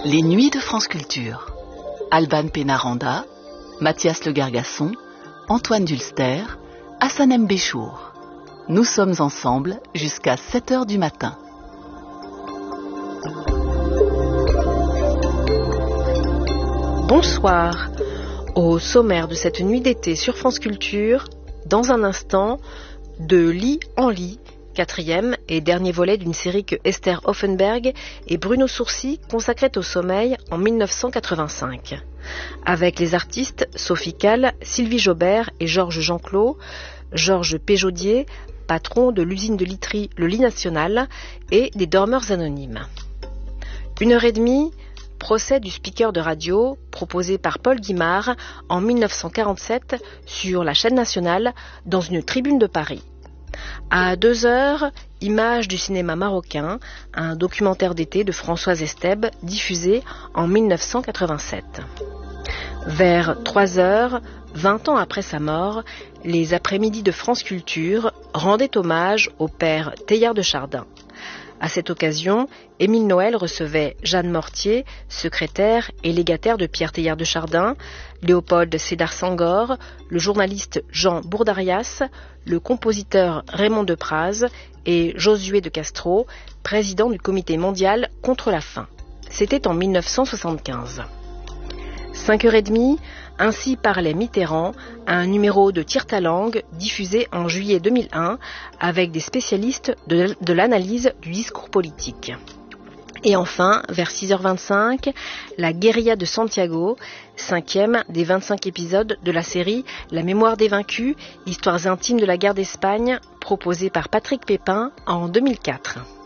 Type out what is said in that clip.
Les Nuits de France Culture. Alban Pénaranda, Mathias Le Gargasson, Antoine Dulster, Hassanem Béchour. Nous sommes ensemble jusqu'à 7h du matin. Bonsoir. Au sommaire de cette nuit d'été sur France Culture, dans un instant, de lit en lit, 4e et dernier volet d'une série que Esther Hoffenberg et Bruno Sourcy consacraient au sommeil en 1985. Avec les artistes Sophie Calle, Sylvie Jobert et Georges Jeanclos, Georges Péjaudier, patron de l'usine de literie Le Lit National et des Dormeurs Anonymes. 1h30, procès du speaker de radio proposé par Paul Guimard en 1947 sur la chaîne nationale dans une tribune de Paris. À 2h, Images du cinéma marocain, un documentaire d'été de Françoise Estèbe diffusé en 1987. Vers 3h, 20 ans après sa mort, les après-midi de France Culture rendaient hommage au père Teilhard de Chardin. À cette occasion, Émile Noël recevait Jeanne Mortier, secrétaire et légataire de Pierre Teilhard de Chardin, Léopold Sédar Senghor, le journaliste Jean Bourdarias, le compositeur Raymond Depraz et Josué de Castro, président du Comité mondial contre la faim. C'était en 1975. 5h30, Ainsi parlait Mitterrand, un numéro de Tire-ta-langue diffusé en juillet 2001 avec des spécialistes de l'analyse du discours politique. Et enfin, vers 6h25, la guérilla de Santiago, 5e des 25 épisodes de la série La mémoire des vaincus, histoires intimes de la guerre d'Espagne, proposée par Patrick Pépin en 2004.